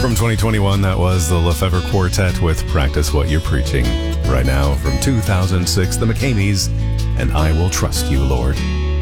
From 2021, that was the Lefevre Quartet with Practice What You're Preaching. Right now, from 2006, the McCameys and I Will Trust You, Lord.